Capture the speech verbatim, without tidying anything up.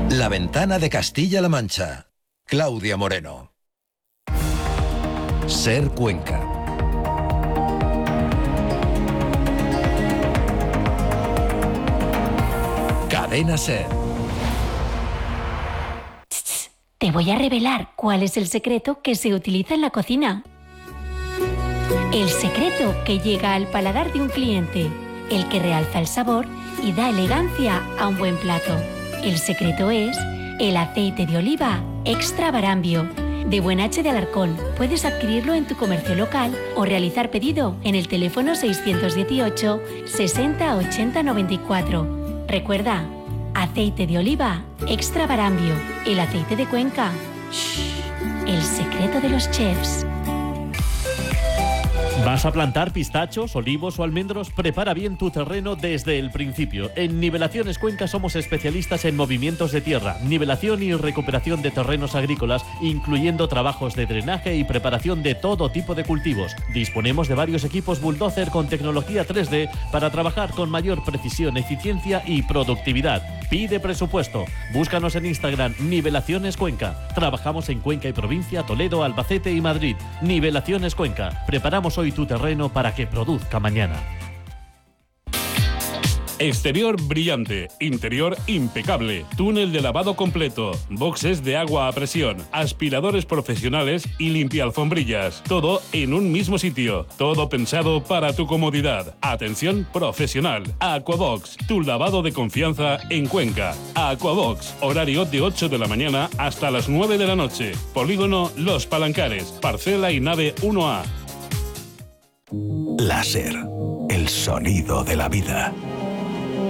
La ventana de Castilla-La Mancha. Claudia Moreno. Ser Cuenca. Cadena Ser. Te voy a revelar cuál es el secreto que se utiliza en la cocina. El secreto que llega al paladar de un cliente, el que realza el sabor y da elegancia a un buen plato. El secreto es el aceite de oliva Extra Barambio, de Buen H de Alarcón. Puedes adquirirlo en tu comercio local o realizar pedido en el teléfono seiscientos dieciocho, sesenta, ochenta, noventa y cuatro. Recuerda, aceite de oliva Extra Barambio, el aceite de Cuenca. Shh, el secreto de los chefs. ¿Vas a plantar pistachos, olivos o almendros? Prepara bien tu terreno desde el principio. En Nivelaciones Cuenca somos especialistas en movimientos de tierra, nivelación y recuperación de terrenos agrícolas, incluyendo trabajos de drenaje y preparación de todo tipo de cultivos. Disponemos de varios equipos bulldozer con tecnología tres D para trabajar con mayor precisión, eficiencia y productividad. Pide presupuesto. Búscanos en Instagram, Nivelaciones Cuenca. Trabajamos en Cuenca y provincia, Toledo, Albacete y Madrid. Nivelaciones Cuenca. Preparamos hoy tu terreno para que produzca mañana. Exterior brillante, interior impecable, túnel de lavado completo, boxes de agua a presión, aspiradores profesionales y limpialfombrillas. Todo en un mismo sitio. Todo pensado para tu comodidad. Atención profesional. Aquabox, tu lavado de confianza en Cuenca. Aquabox, horario de ocho de la mañana hasta las nueve de la noche. Polígono Los Palancares, parcela y nave uno A. Láser, el sonido de la vida.